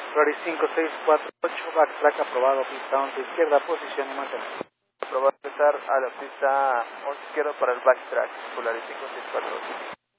Polaris 5648, backtrack aprobado, pista 11 izquierda, posición y mantener. Aprobado, empezar a la pista 11 izquierda para el backtrack, Polaris 5648.